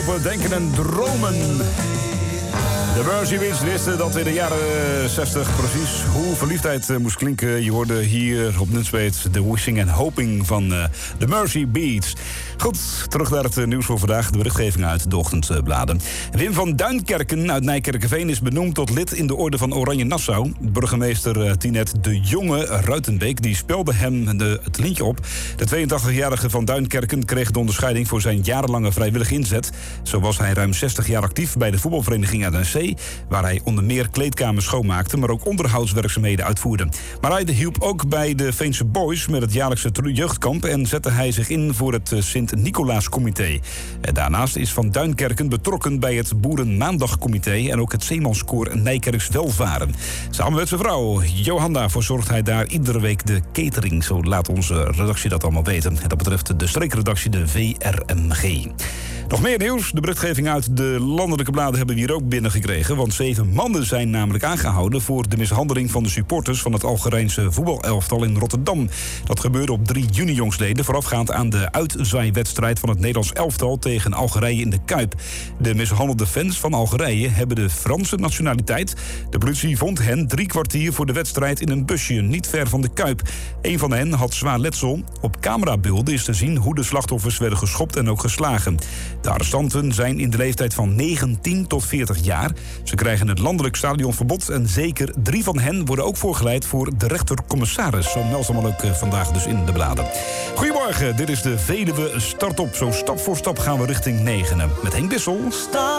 Denken en dromen. De Mersey Beats wisten dat in de jaren 60 precies hoe verliefdheid moest klinken. Je hoorde hier op Nunspeet de Wishing and Hoping van de Mersey Beats. Goed, terug naar het nieuws voor vandaag. De berichtgeving uit de ochtendbladen. Wim van Duinkerken uit Nijkerkerveen is benoemd tot lid in de orde van Oranje Nassau. Burgemeester Tinet de Jonge Ruitenbeek die spelde hem het lintje op. De 82-jarige van Duinkerken kreeg de onderscheiding voor zijn jarenlange vrijwillige inzet. Zo was hij ruim 60 jaar actief bij de voetbalvereniging NEC, waar hij onder meer kleedkamers schoonmaakte, maar ook onderhoudswerkzaamheden uitvoerde. Maar hij hielp ook bij de Veense Boys met het jaarlijkse jeugdkamp en zette hij zich in voor het Sint-Nicolaascomité. Daarnaast is Van Duinkerken betrokken bij het Boerenmaandagcomité en ook het Zeemanskoor Nijkerks Welvaren. Samen met zijn vrouw Johanna verzorgt hij daar iedere week de catering. Zo laat onze redactie dat allemaal weten. En dat betreft de streekredactie, de VRMG. Nog meer nieuws. De berichtgeving uit de landelijke bladen hebben we hier ook binnengekregen. Want 7 mannen zijn namelijk aangehouden voor de mishandeling van de supporters van het Algerijnse voetbalelftal in Rotterdam. Dat gebeurde op 3 juni jongstleden, voorafgaand aan de uitzwaaiwedstrijd van het Nederlands elftal tegen Algerije in de Kuip. De mishandelde fans van Algerije hebben de Franse nationaliteit. De politie vond hen 3 kwartier voor de wedstrijd in een busje, niet ver van de Kuip. Een van hen had zwaar letsel. Op camerabeelden is te zien hoe de slachtoffers werden geschopt en ook geslagen. De arrestanten zijn in de leeftijd van 19 tot 40 jaar. Ze krijgen het landelijk stadionverbod en zeker 3 van hen worden ook voorgeleid voor de rechtercommissaris. Zo meldt allemaal ook vandaag dus in de bladen. Goedemorgen, dit is de Veluwe Start-op. Zo stap voor stap gaan we richting 9. Met Henk Dissel.